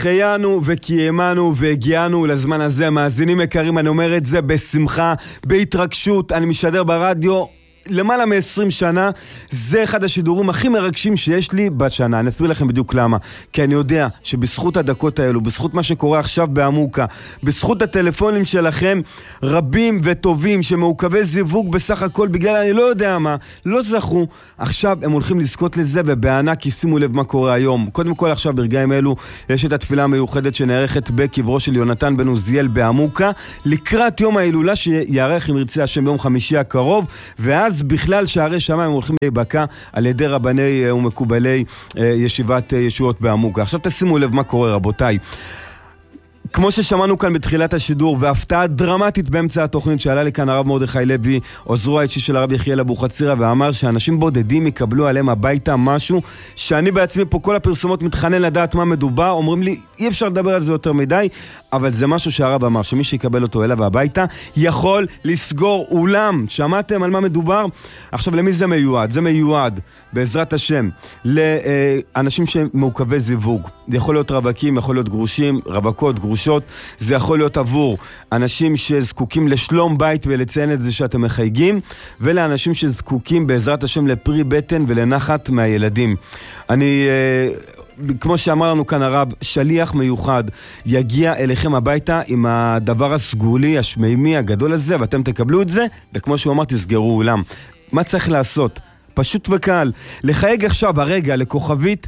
שהחיינו וקיימנו והגיענו לזמן הזה. מאזינים יקרים, אני אומר את זה בשמחה, בהתרגשות. אני משדר ברדיו למעלה מ-20 שנה. זה אחד השידורים הכי מרגשים שיש לי בשנה. אני אסביר לכם בדיוק למה. כי אני יודע שבזכות הדקות האלו, בזכות מה שקורה עכשיו בעמוקה, בזכות הטלפונים שלכם, רבים וטובים שמעוכבי זיווג בסך הכל בגלל אני לא יודע מה, לא זכו, עכשיו הם הולכים לזכות לזה, ובענק שימו לב מה קורה היום. קודם כל עכשיו ברגעים אלו יש את התפילה המיוחדת שנערכת בקברו של יונתן בן עוזיאל בעמוקה, לקראת יום ההילולה שיערך עם ירצה השם ביום חמישי הקרוב, ואז בכלל שערי שמיים הולכים להיבקע על ידי רבני ומקובלי ישיבת ישועות בעמוקה. עכשיו תשימו לב מה קורה רבותיי. כמו ששמענו כאן בתחילת השידור, והפתעה דרמטית באמצע התוכנית שעלה לי כאן הרב מרדכי לוי, עוזרו האישי של הרב יחיאל אבוחצירא, ואמר שאנשים בודדים יקבלו עליהם הביתה משהו שאני בעצמי פה כל הפרסומות מתחנן לדעת מה מדובר, אומרים לי אי אפשר לדבר על זה יותר מדי, אבל זה משהו שהרב אמר, שמי שיקבל אותו אליו הביתה יכול לסגור אולם. שמעתם על מה מדובר? עכשיו למי זה מיועד? זה מיועד בעזרת השם לאנשים שמעוכבי זיווג. זה יכול להיות רווקים, יכול להיות גרושים, רווקות, גרושות. זה יכול להיות עבור אנשים שזקוקים לשלום בית ולציין את זה שאתם מחייגים, ולאנשים שזקוקים בעזרת השם לפרי בטן ולנחת מהילדים. אני כמו שאמר לנו כאן הרב, שליח מיוחד יגיע אליכם הביתה עם הדבר הסגולי, השמימי, הגדול הזה, ואתם תקבלו את זה, וכמו שהוא אמר, תסגרו אולם. מה צריך לעשות? פשוט וקל. לחייג עכשיו הרגע לכוכבית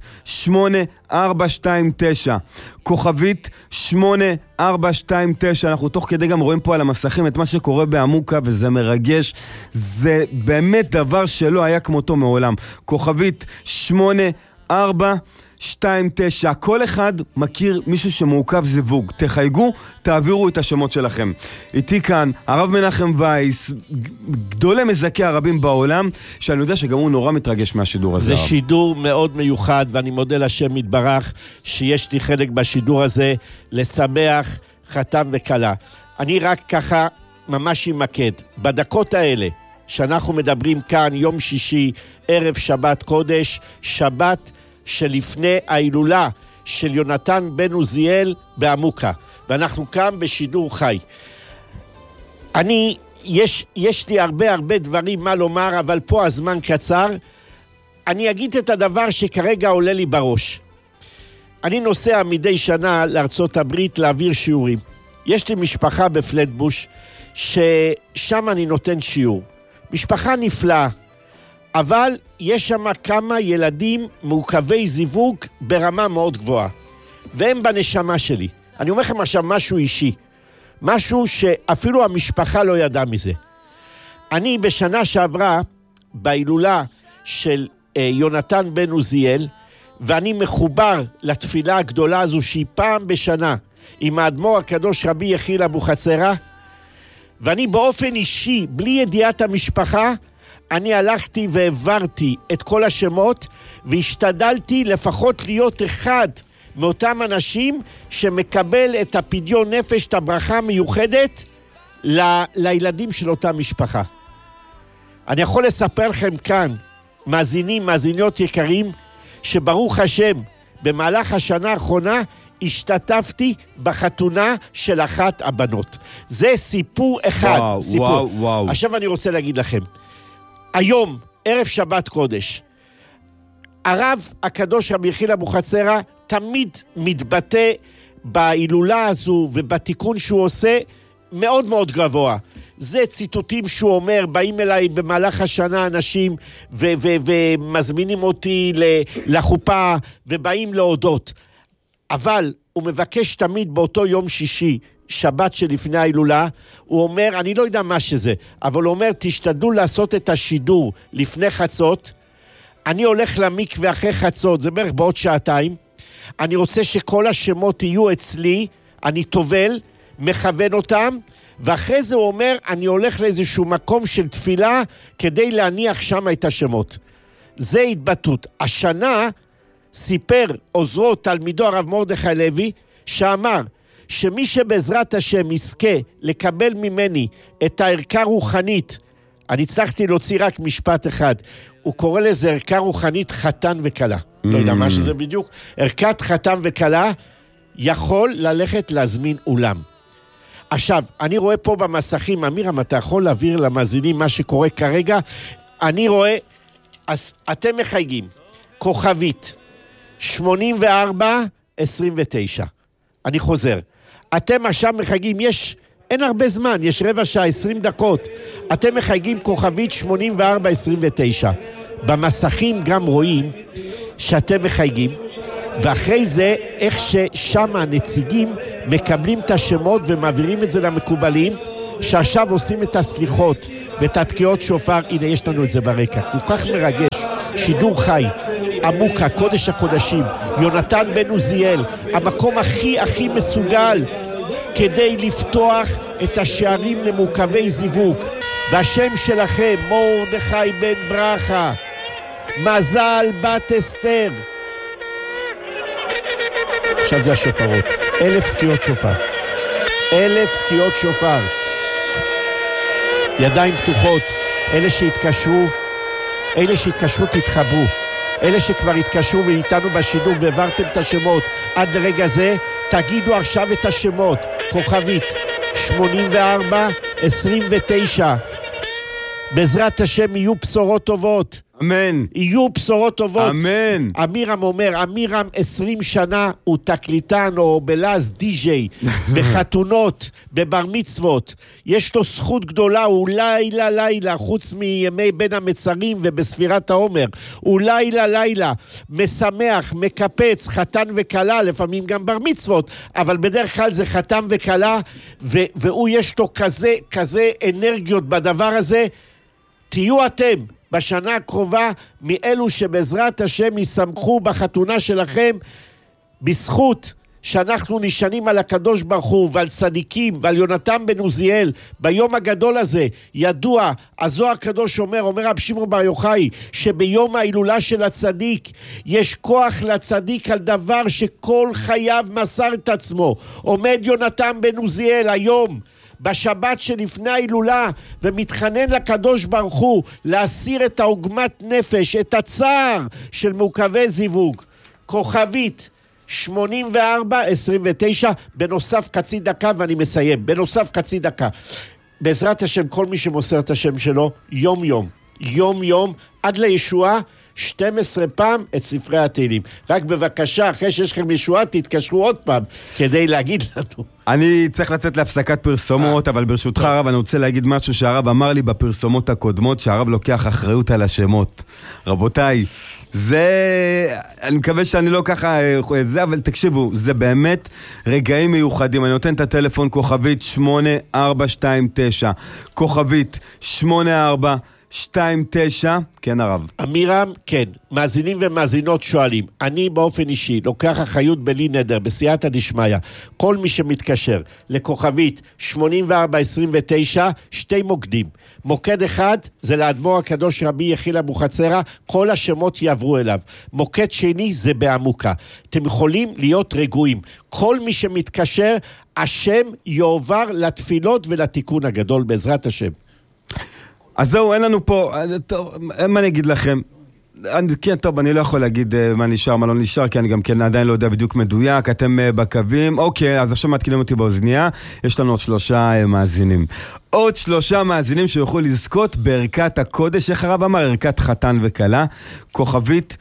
8429. כוכבית 8429. אנחנו תוך כדי גם רואים פה על המסכים את מה שקורה בעמוקה, וזה מרגש. זה באמת דבר שלא היה כמותו מעולם. כוכבית 8429. כל אחד מכיר מישהו שמעוכב זיווג. תחייגו, תעבירו את השמות שלכם. איתי כאן הרב מנחם וייס, גדולי מזכי הרבים בעולם, שאני יודע שגם הוא נורא מתרגש מהשידור הזה. זה שידור מאוד מיוחד, ואני מודה לשם יתברך שיש לי חלק בשידור הזה לשמח חתן וכלה. אני רק ככה ממש ימקד. בדקות האלה שאנחנו מדברים כאן, יום שישי, ערב שבת קודש, שבת שלפני ההילולה של יונתן בן עוזיאל בעמוקה, ואנחנו כאן בשידור חי. יש לי הרבה דברים מה לומר, אבל פה הזמן קצר. אני אגיד את הדבר שכרגע עולה לי בראש. אני נוסע מדי שנה לארצות הברית להעביר שיעורים. יש לי משפחה בפלטבוש ששם אני נותן שיעור. משפחה נפלאה, אבל יש שם כמה ילדים מעוכבי זיווג ברמה מאוד גבוהה, והם בנשמה שלי. אני אומר לכם עכשיו משהו אישי, משהו שאפילו המשפחה לא ידעה מזה. אני בשנה שעברה בהילולה של יונתן בן עוזיאל, ואני מחובר לתפילה הגדולה הזו שהיא פעם בשנה עם האדמו"ר הקדוש רבי יחיאל אבוחצירא, ואני באופן אישי, בלי ידיעת המשפחה, אני הלכתי והעברתי את כל השמות, והשתדלתי לפחות להיות אחד מאותם אנשים שמקבל את הפדיון נפש, את הברכה המיוחדת לילדים של אותה משפחה. אני יכול לספר לכם כאן, מאזינים, מאזיניות יקרים, שברוך השם, במהלך השנה האחרונה, השתתפתי בחתונה של אחת הבנות. זה סיפור אחד. וואו. עכשיו אני רוצה להגיד לכם, היום, ערב שבת קודש, הרב הקדוש רבי יחיאל אבוחצירא תמיד מתבטא בהילולה הזו ובתיקון שהוא עושה מאוד מאוד גבוה. זה ציטוטים שהוא אומר, באים אליי במהלך השנה אנשים ומזמינים אותי לחופה ובאים להודות. אבל הוא מבקש תמיד באותו יום שישי, שבת שלפני ההילולה, הוא אומר, אני לא יודע מה שזה, אבל הוא אומר, תשתדלו לעשות את השידור לפני חצות, אני הולך למקווה אחרי חצות, זה בערך בעוד שעתיים, אני רוצה שכל השמות יהיו אצלי, אני טובל, מכוון אותם, ואחרי זה הוא אומר, אני הולך לאיזשהו מקום של תפילה, כדי להניח שם את השמות. זה התבטאות. השנה סיפר עוזרו תלמידו הרב מרדכי לוי, שאמר, שמי שבעזרת השם יזכה לקבל ממני את הערכה רוחנית, אני הצלחתי להוציא רק משפט אחד, הוא קורא לזה ערכה רוחנית חתן וכלה, לא יודע מה שזה בדיוק, ערכת חתן וכלה, יכול ללכת להזמין אולם. עכשיו, אני רואה פה במסכים, אמירם, אתה יכול להעביר למאזינים מה שקורה כרגע? אני רואה, אז אתם מחייגים, כוכבית, 8429. אני חוזר. אתם עכשיו מחייגים, אין הרבה זמן, יש רבע שעה, 20 דקות. אתם מחייגים כוכבית 8429. במסכים גם רואים שאתם מחייגים, ואחרי זה, איך ששם הנציגים מקבלים את השמות ומעבירים את זה למקובלים, שעכשיו עושים את הסליחות ואת התקיעות שופר. הנה, יש לנו את זה ברקע. כל כך מרגש, שידור חי, עמוקה, קודש הקודשים, יונתן בן עוזיאל, המקום הכי מסוגל כדי לפתוח את השערים למוקבי זיווג. והשם שלכם, מרדכי בן ברכה, מזל בת אסתר. עכשיו זה השופרות. 1000 תקיעות שופר. 1000 תקיעות שופר. ידיים פתוחות. אלה שהתקשרו תתחברו. אלה שכבר התקשרו ואיתנו בשידור והעברתם את השמות עד לרגע זה, תגידו עכשיו את השמות. כוכבית 8429. בעזרת השם יהיו בשורות טובות. אמן. יהיו בשורות טובות. אמן. אמירם אומר, אמירם 20 שנה הוא תקליטן או בלז די-ג'יי, בחתונות, בבר מצוות. יש לו זכות גדולה, הוא לילה, חוץ מימי בין המצרים ובספירת העומר. הוא לילה, משמח, מקפץ, חתן וקלה, לפעמים גם בר מצוות, אבל בדרך כלל זה חתן וקלה, והוא יש לו כזה אנרגיות בדבר הזה. תהיו אתם בשנה הקרובה מאלו שבעזרת השם ישמחו בחתונה שלכם, בזכות שאנחנו נשענים על הקדוש ברוך הוא ועל צדיקים ועל יונתן בן עוזיאל ביום הגדול הזה. ידוע, הזוהר הקדוש אומר רב שמעון בר יוחאי, שביום ההילולה של הצדיק יש כוח לצדיק על דבר שכל חייו מסר את עצמו. עומד יונתן בן עוזיאל היום בשבת שלפני ההילולה ומתחנן לקדוש ברוך הוא להסיר את העוגמת נפש, את הצער של מעוכבי זיווג. כוכבית 8429. בנוסף חצי דקה ואני מסיים. בנוסף חצי דקה. בעזרת השם כל מי שמוסר את השם שלו יום עד לישועה 12 פעם את ספרי התהילים. רק בבקשה, אחרי שיש לכם ישועה, תתקשרו עוד פעם, כדי להגיד לנו. אני צריך לצאת להפסקת פרסומות, אבל ברשותך הרב, אני רוצה להגיד משהו שהרב אמר לי בפרסומות הקודמות, שהרב לוקח אחריות על השמות. רבותיי, אני מקווה שאני לא ככה, אבל תקשיבו, זה באמת רגעים מיוחדים. אני נותן את הטלפון, כוכבית 8429, כוכבית 8429, כן הרב. אמירם, כן, מאזינים ומאזינות שואלים, אני באופן אישי לוקח אחריות בלי נדר, בסייעתא דשמיא, כל מי שמתקשר לכוכבית 8429, 2 מוקדים. מוקד אחד זה לאדמו"ר הקדוש רבי יחיאל אבוחצירא, כל השמות יעברו אליו. מוקד שני זה בעמוקה. אתם יכולים להיות רגועים. כל מי שמתקשר, השם יועבר לתפילות ולתיקון הגדול בעזרת השם. אז זהו, אין לנו פה, מה אני אגיד לכם? כן, טוב, אני לא יכול להגיד מה נשאר, מה לא נשאר, כי אני גם כן עדיין לא יודע בדיוק מדויק, אתם בקווים, אוקיי, אז עכשיו מתקינים אותי באוזנייה, יש לנו עוד 3 מאזינים. עוד 3 מאזינים שיוכלו לזכות בערכת הקודש, איך הרב אמר, ערכת חתן וקלה, כוכבית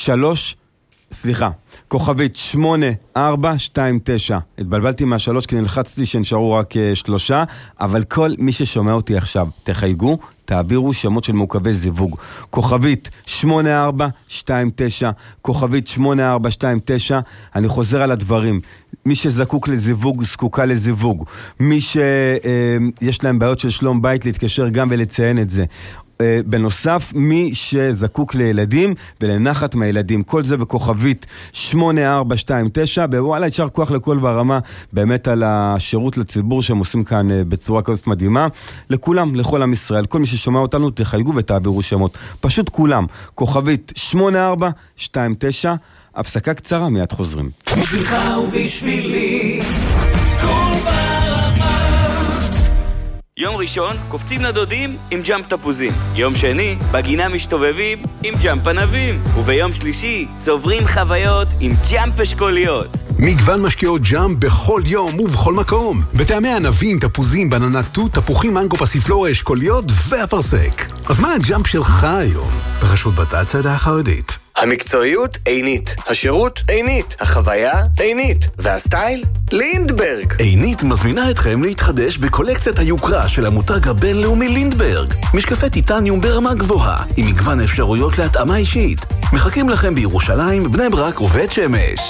8429. התבלבלתי מה3 כי נלחצתי שנשארו רק 3, אבל כל מי ששומע אותי עכשיו, תחייגו, תעבירו שמות של מעוכבי זיווג. כוכבית 8429, כוכבית 8429. אני חוזר על הדברים. מי שזקוק לזיווג, זקוקה לזיווג. מי שיש להם בעיות של שלום בית, להתקשר גם ולציין את זה. בנוסף, מי שזקוק לילדים ולנחת מהילדים, כל זה בכוכבית 8429, ווואלה, ישר כוח לכל ברמה, באמת על השירות לציבור שהם עושים כאן בצורה כזאת מדהימה, לכולם, לכל עם ישראל, כל מי ששומע אותנו, תחייגו ותעבירו שמות, פשוט כולם, כוכבית 8429, הפסקה קצרה, מיד חוזרים. בשבילך ובשבילי, כל יום ראשון, קופצים לדודים עם ג'אמפ תפוזים. יום שני, בגינה משתובבים עם ג'אמפ ענבים. וביום שלישי, צוברים חוויות עם ג'אמפ אשכוליות. מגוון משקיעות ג'אמפ בכל יום ובכל מקום. בטעמי ענבים, תפוזים, בננה תות, תפוחים, מנגו, פסיפלורה, אשכוליות ואפרסק. אז מה הג'אמפ שלך היום? בחסות בד"ץ העדה החרדית. המקצועיות עינית, השירות עינית, החוויה עינית, והסטייל לינדברג. עינית מזמינה אתכם להתחדש בקולקציית היוקרה של המותג הבינלאומי לינדברג. משקפי טיטניום ברמה גבוהה, עם מגוון אפשרויות להתאמה אישית. מחכים לכם בירושלים, בני ברק ובית שמש.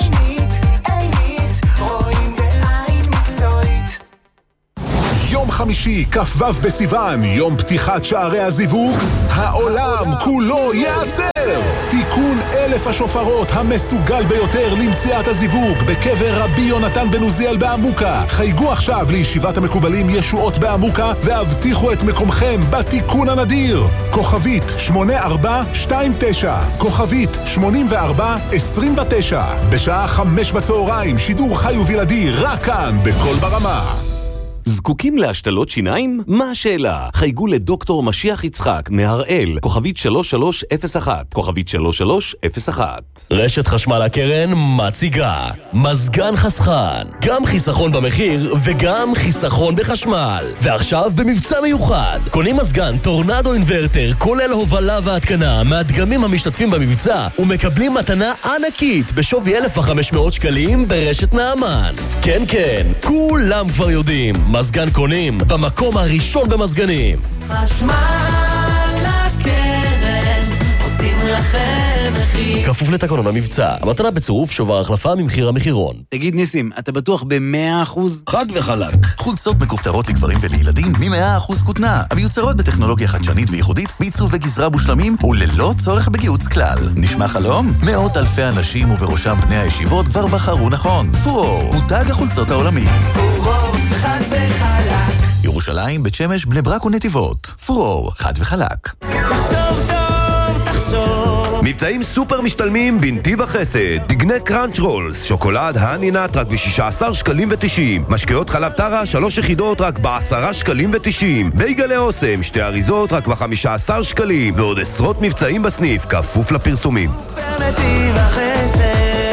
יום חמישי, כ"ו בסיוון, יום פתיחת שערי הזיווג, העולם כולו יעצר! תיקון 1000 השופרות המסוגל ביותר למציאת הזיווג בקבר רבי יונתן בן עוזיאל בעמוקה. חייגו עכשיו לישיבת המקובלים ישועות בעמוקה והבטיחו את מקומכם בתיקון הנדיר. כוכבית 8429, כוכבית 8429, בשעה 5 בצהריים, שידור חי ובלעדי, רק כאן, בכל ברמה. זקוקים להשתלות שיניים? מה השאלה? חייגו לדוקטור משיח יצחק מהראל, כוכבית 3301, כוכבית 3301. רשת חשמל הקרן מציגה מזגן חסכן, גם חיסכון במחיר וגם חיסכון בחשמל. ועכשיו במבצע מיוחד, קונים מזגן טורנדו אינברטר כולל הובלה והתקנה מהדגמים המשתתפים במבצע ומקבלים מתנה ענקית בשווי 1,500 שקלים ברשת נעמן. כן, כולם כבר יודעים, מזגן קונים במקום הראשון במזגנים. חשמל הקרן, עושים לכם מחיר. כפוף לתקנון המבצע. המתנה בצירוף שובר החלפה ממחיר המחירון. תגיד ניסים, אתה בטוח ב100%? חד וחלק. חולצות מכופתרות לגברים ולילדים מ100% כותנה, המיוצרות בטכנולוגיה חדשנית וייחודית, בעיצוב וגזרה מושלמים וללא צורך בגיהוץ כלל. נשמע חלום? מאות אלפי אנשים ובראשם בני הישיבות כבר בחרו נכון. פורור, מותג החולצות העולמי. פורור, חד וחלק. ירושלים, בית שמש, בני ברק ונתיבות. פורור, חד וחלק. תחשוב טוב, תחשוב. מבצעים סופר משתלמים בנתיב החסד. דגני קראנץ' רולס, שוקולד הנינת רק ב16 שקלים ו90. משקאות חלב טרה 3 יחידות רק ב10 שקלים ו90. בייגלי אוסם 2 אריזות רק ב15 שקלים. ועוד עשרות מבצעים בסניף, כפוף לפרסומים. בנתיב החסד.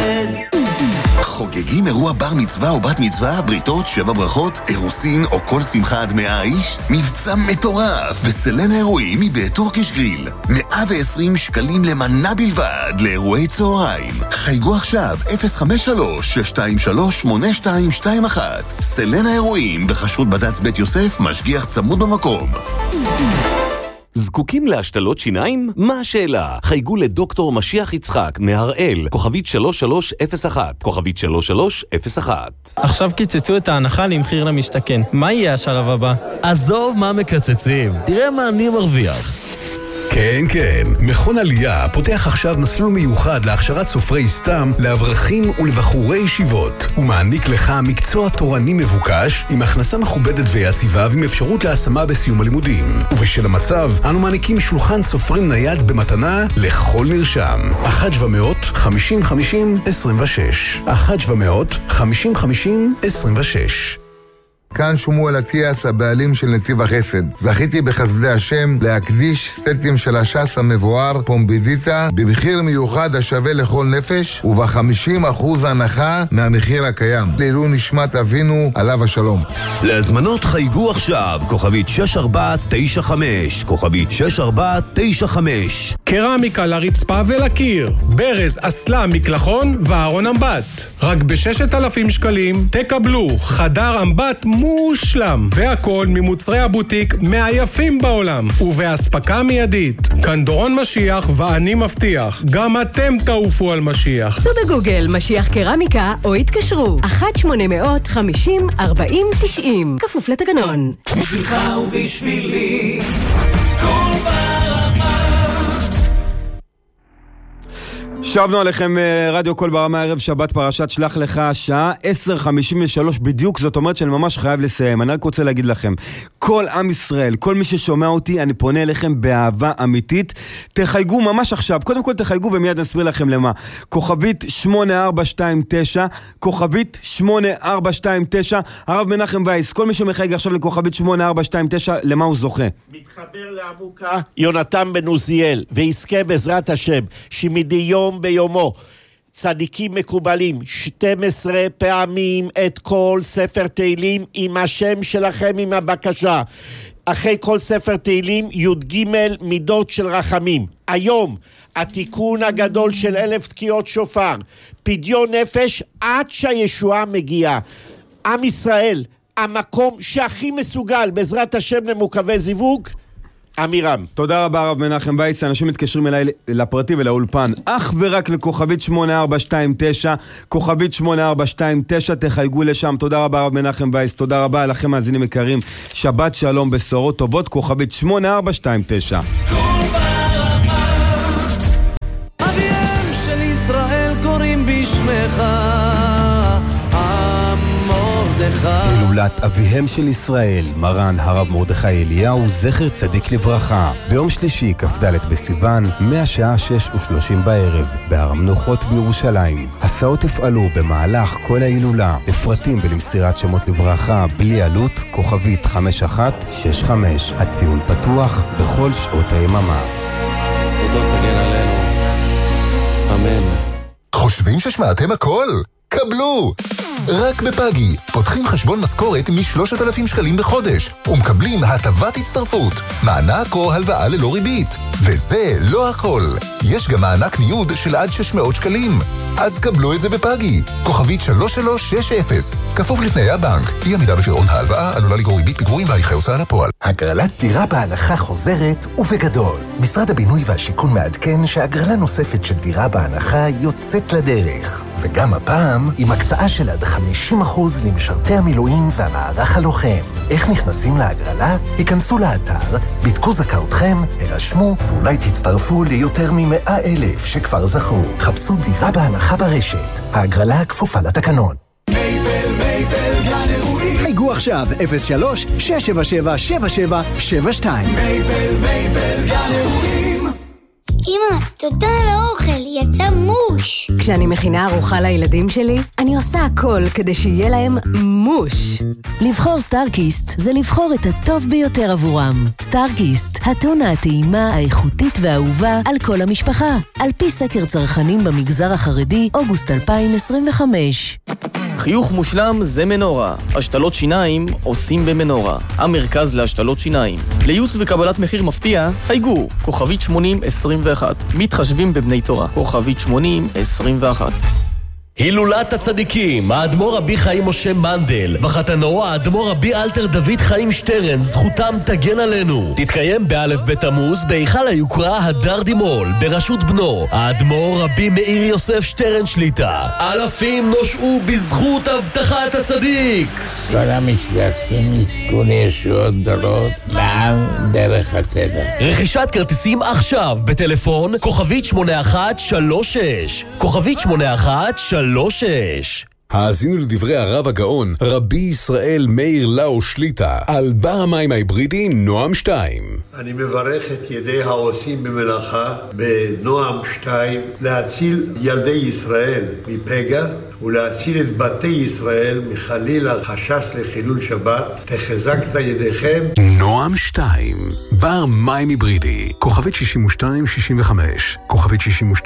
חוגגים אירוע בר מצווה או בת מצווה, בריתות, 7 ברכות, אירוסין או כל שמחה עד 100 איש? מבצע מטורף בסלן האירועים מבית טורקיש גריל. 120 שקלים למנה בלבד לאירועי צהריים. חייגו עכשיו 053-623-8221. סלן האירועים בחסות בד"ץ בית יוסף, משגיח צמוד במקום. זקוקים להשתלות שיניים? מה השאלה? חייגו לדוקטור משיח יצחק מהראל, כוכבית 3301, כוכבית 3301. עכשיו קיצצו את ההנחה למחיר למשתכן. מה יהיה השלב הבא? עזוב מה מקצצים, תראה מה אני מרוויח. כן, מכון עלייה פותח עכשיו מסלול מיוחד להכשרת סופרי סתם לאברכים ולבחורי ישיבות. הוא מעניק לך מקצוע תורני מבוקש עם הכנסה מכובדת ויציבה ועם אפשרות להשמה בסיום הלימודים. ובשל המצב, אנו מעניקים שולחן סופרים נייד במתנה לכל נרשם. 1-700-50-50-26 1-700-50-50-26. כאן שמואל אטיאס, הבעלים של נתיב החסד. זכיתי בחסדי השם להקדיש סטים של הש"ס המבואר פומבידיטה במחיר מיוחד השווה לכל נפש וב50% הנחה מהמחיר הקיים. לעילוי נשמת אבינו עליו השלום. להזמנות חייגו עכשיו, כוכבית 6495, כוכבית 6495. קרמיקה לרצפה ולקיר, ברז, אסלה, מקלחון וארון אמבט. רק ב6,000 שקלים תקבלו חדר אמבט מושלם, והכל ממוצרי הבוטיק מהיפים בעולם ובהספקה מיידית. כאן דורון משיח ואני מבטיח, גם אתם תעופו על משיח. סו בגוגל משיח קרמיקה או התקשרו 1-850-40-90, כפוף לתקנון. בשבילך ובשבילי כל ברמה. שבנו עליכם רדיו קול ברמה ערב שבת פרשת שלח לך, שעה 10:53 בדיוק, זאת אומרת שאני ממש חייב לסיים. אני רק רוצה להגיד לכם, כל עם ישראל, כל מי ששומע אותי, אני פונה אליכם באהבה אמיתית. תחייגו ממש עכשיו, קודם כל תחייגו ומיד נסביר לכם למה. כוכבית 8429, כוכבית 8429, הרב מנחם וייס, כל מי שמחייג עכשיו לכוכבית 8429, למה הוא זוכה? מתחבר לעמוקה יונתן בן עוזיאל, ויזכה בעזרת השם, שמדי יום ביומו, צדיקים מקובלים 12 פעמים את כל ספר תהילים עם השם שלכם, עם הבקשה. אחרי כל ספר תהילים י"ג מידות של רחמים. היום התיקון הגדול של 1000 תקיעות שופר, פדיון נפש עד שהישועה מגיעה. עם ישראל, המקום שהכי מסוגל בעזרת השם למוקבי זיווג, אמירם. תודה רבה הרב מנחם וייס. אנשים מתקשרים אליי לפרטי ולאולפן אך ורק לכוכבית 8429, כוכבית 8429, תחייגו לשם. תודה רבה הרב מנחם וייס, תודה רבה לכם מאזינים יקרים, שבת שלום, בשורות טובות. כוכבית 8429. אביהם של ישראל קוראים בשמך הילולת אביהם של ישראל, מרן הרב מרדכי אליהו, זכר צדיק לברכה, ביום שלישי כ"ד בסיוון, מהשעה 6:30 בערב, בהר המנוחות בירושלים. הסעות יפעלו במהלך כל ההילולה. לפרטים ולמסירת שמות לברכה בלי עלות, כוכבית 5165. הציון פתוח בכל שעות היממה. זכותו תגן עלינו, אמן. חושבים ששמעתם הכל? קבלו! רק בפאגי פותחים חשבון משכורת מ3,000 שקלים בחודש ומקבלים הטבת הצטרפות, מענק או הלוואה ללא ריבית. וזה לא הכל, יש גם מענק ניוד של עד 600 שקלים. אז קבלו את זה בפאגי, כוכבית 3360, כפוף לתנאי הבנק. אי עמידה בפירעון ההלוואה עלולה לגרור ריבית פיגורים והליכי הוצאה לפועל. הגרלת דירה בהנחה חוזרת ובגדול. משרד הבינוי והשיכון מעדכן שהגרלה נוספת של דירה בהנחה יוצאת לדרך, וגם הפעם עם הקצאה של עד 50% למשרתי המילואים והמערך הלוחם. איך נכנסים להגרלה? היכנסו לאתר, בדקו זכאותכם, הרשמו, ואולי תצטרפו ליותר מ100,000 שכבר זכו. חפשו דירה בהנחה ברשת. ההגרלה כפופה לתקנון. חייגו עכשיו 03-677-7772. מייבל גן אירועים. אמא, תודה על האוכל, יצא מוש. כשאני מכינה ארוחה לילדים שלי, אני עושה הכל כדי שיהיה להם מוש. לבחור סטארקיסט זה לבחור את הטוב ביותר עבורם. סטארקיסט, הטונה הטעימה, האיכותית והאהובה על כל המשפחה. על פי סקר צרכנים במגזר החרדי, אוגוסט 2025. חיוך מושלם זה מנורה. השתלות שיניים עושים במנורה. המרכז להשתלות שיניים. לייעוץ וקבלת מחיר מפתיע, חייגו, כוכבית 8021. מתחשבים בבני תורה, כוכבית 8021. הילולת הצדיקים, האדמו"ר רבי חיים משה מנדל וחתנו האדמו"ר רבי אלתר דוד חיים שטרן, זכותם תגן עלינו. תתקיים באלף בתמוז בהיכל היוקרה הדר דימול בראשות בנו האדמו"ר רבי מאיר יוסף שטרן שליטה. אלפים נושעו בזכות הבטחת הצדיק. כל המשתתפים יזכו לישועות גדולות מעל דרך הצדק. רכישת כרטיסים עכשיו בטלפון כוכבית 8136, כוכבית 8136. האזינו לדברי הרב הגאון, רבי ישראל מאיר לאו שליטה, על בר המים ההיברידי נועם 2. אני מברך את ידי העושים במלאכה בנועם 2 להציל ילדי ישראל מפגע ולהציל את בתי ישראל מחליל החשש לחילול שבת. תחזקת ידיכם. נועם 2, בר מים היברידי, כוכבית 6265, כוכבית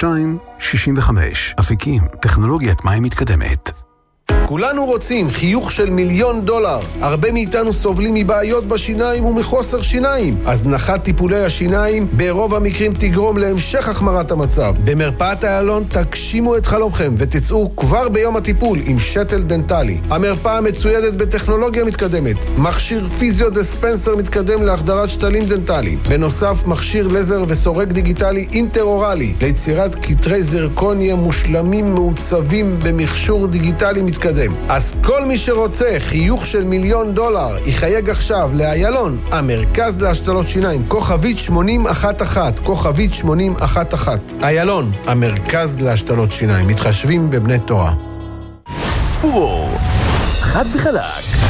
6265, אפיקים, טכנולוגיית מים מתקדמת. כולנו רוצים חיוך של $1,000,000. הרבה מאיתנו סובלים מבעיות בשיניים ומחוסר שיניים. הזנחת טיפולי השיניים ברוב המקרים תגרום להמשך החמרת המצב. במרפאת איילון תגשימו את חלומכם ותצאו כבר ביום הטיפול עם שתל דנטלי. המרפאה מצוידת בטכנולוגיה מתקדמת, מכשיר פיזיו-דיספנסר מתקדם להחדרת שתלים דנטליים. בנוסף, מכשיר לזר וסורק דיגיטלי אינטר-אורלי ליצירת קטרי זרקוניה מושלמים מעוצבים במכשור דיגיטלי מתקדם. מתקדם. אז כל מי שרוצה חיוך של $1,000,000 יחייג עכשיו לאיילון, המרכז להשתלות שיניים, כוכבית 8011, כוכבית 8011. איילון, המרכז להשתלות שיניים, מתחשבים בבני תורה. פורור, חד וחלק.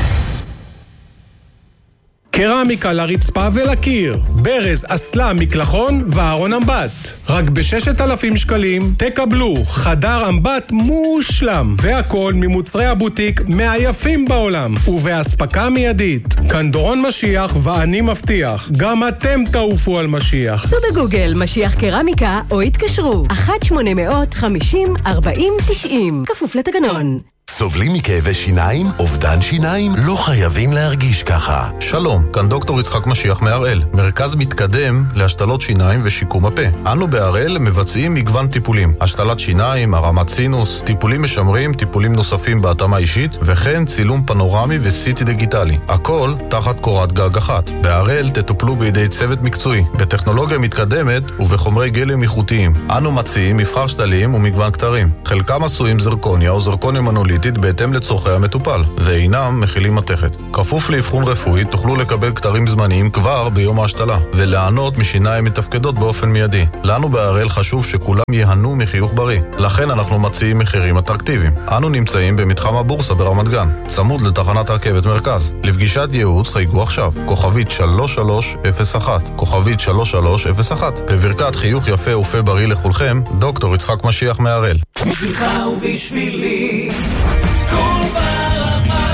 קרמיקה לרצפה ולקיר, ברז, אסלה, מקלחון וארון אמבט. רק ב6,000 שקלים תקבלו חדר אמבט מושלם, והכל ממוצרי הבוטיק מהיפים בעולם, ובהספקה מיידית. כאן דורון משיח ואני מבטיח, גם אתם תעופו על משיח. סעו בגוגל משיח קרמיקה או התקשרו 1-800-50-40-90, כפוף לתקנון. סובלים מכאבי שיניים? אובדן שיניים? לא חייבים להרגיש ככה. שלום, כאן דוקטור יצחק משיח מהראל, מרכז מתקדם להשתלות שיניים ושיקום הפה. אנו בהראל מבצעים מגוון טיפולים, השתלת שיניים, הרמת סינוס, טיפולים משמרים, טיפולים נוספים בהתאמה אישית, וכן צילום פנורמי וסיטי דיגיטלי. הכל תחת קורת גג אחת. בהראל תטופלו בידי צוות מקצועי, בטכנולוגיה מתקדמת ובחומרי גלם איכותיים. אנו מציעים מבחר שתלים ומגוון כתרים. חלקם עשויים זרקוניה או זרקוניה מנוליטית בהתאם לצורכי המטופל, ואינם מכילים מתכת. כפוף לאבחון רפואי תוכלו לקבל כתרים זמניים כבר ביום ההשתלה, ולענות משיניים מתפקדות באופן מיידי. לנו בהראל חשוב שכולם ייהנו מחיוך בריא, לכן אנחנו מציעים מחירים אטרקטיביים. אנו נמצאים במתחם הבורסה ברמת גן, צמוד לתחנת רכבת מרכז. לפגישת ייעוץ חייגו עכשיו, כוכבית 3301, כוכבית 3301. בברכת חיוך יפה ופה בריא לכולכם, דוקטור יצחק משיח מהראל. בשבילך ובשבילי כל ברמה,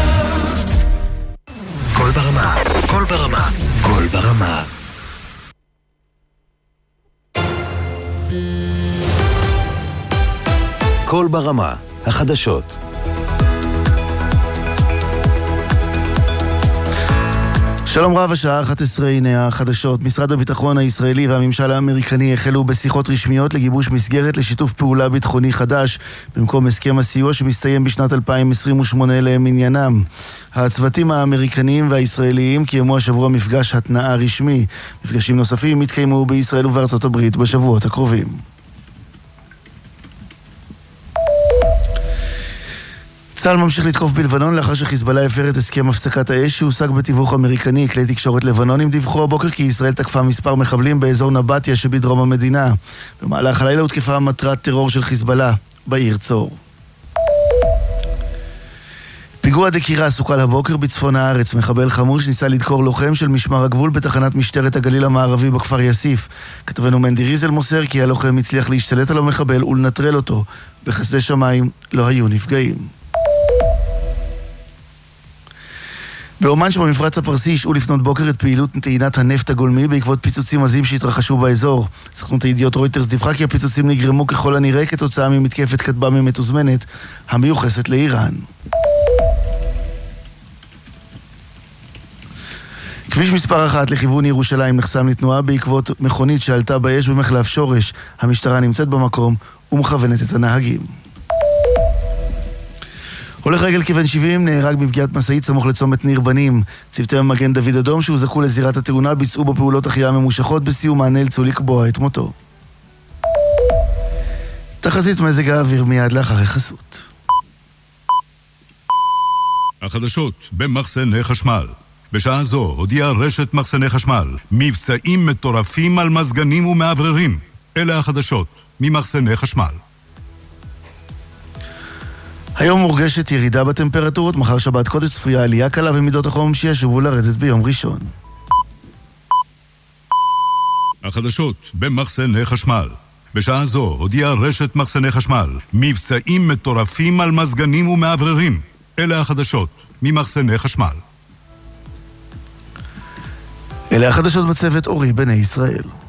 כל ברמה, כל ברמה, כל ברמה. כל ברמה, החדשות. שלום רב, השעה 11, הנה החדשות. משרד הביטחון הישראלי והממשל האמריקני החלו בשיחות רשמיות לגיבוש מסגרת לשיתוף פעולה ביטחוני חדש, במקום הסכם הסיוע שמסתיים בשנת 2028 למניינם. הצוותים האמריקניים והישראליים קיימו השבוע מפגש התנאה רשמי. מפגשים נוספים התקיימו בישראל ובארצות הברית בשבועות הקרובים. צה"ל ממשיך לתקוף בלבנון לאחר שחיזבאללה הפר את הסכם הפסקת האש שהושג בתיווך אמריקני. כלי תקשורת לבנונים דיווחו הבוקר כי ישראל תקפה מספר מחבלים באזור נבטיה שבדרום המדינה. במהלך הלילה הותקפה מטרת טרור של חיזבאללה בעיר צור. פיגוע דקירה סוכל הבוקר בצפון הארץ. מחבל חמוש ניסה לדקור לוחם של משמר הגבול בתחנת משטרת הגליל המערבי בכפר יסיף. כתבנו מנדי ריזל מוסר כי הלוחם הצליח להשתלט על המחבל ולנטרל אותו. בחסדי שמיים לא היו נפגעים. באומן שבמפרץ הפרסי אישרו לפנות בוקר את פעילות טעינת הנפט הגולמי בעקבות פיצוצים עזים שהתרחשו באזור. סוכנות הידיעות רויטרס דיווחה כי הפיצוצים נגרמו ככל הנראה כתוצאה ממתקפת כטב"מים מתוזמנת המיוחסת לאיראן. כביש מספר 1 לכיוון ירושלים נחסם לתנועה בעקבות מכונית שעלתה באש במחלף שורש. המשטרה נמצאת במקום ומכוונת את הנהגים. הולך רגל כבן 70 נהרג בפגיעת משאית סמוך לצומת ניר בנים. צוותי מגן דוד אדום שהוזעקו לזירת התאונה ביצעו בפעולות החייאה ממושכות, בסיומן נאלצו לקבוע את מותו. תחזית מזג האוויר מיד לאחר החסות. החדשות במחסני חשמל. בשעה זו הודיעה רשת מחסני חשמל מבצעים מטורפים על מזגנים ומעבררים. אלה החדשות ממחסני חשמל. היום מורגשת ירידה בטמפרטורות, מחר שבת קודש צפויה עלייה קלה ומידות החום שישובו לרדת ביום ראשון. החדשות במחסני חשמל. בשעה זו הודיעה רשת מחסני חשמל מבצעים מטורפים על מזגנים ומעבררים. אלה החדשות ממחסני חשמל. אלה החדשות בצוות אורי בני ישראל.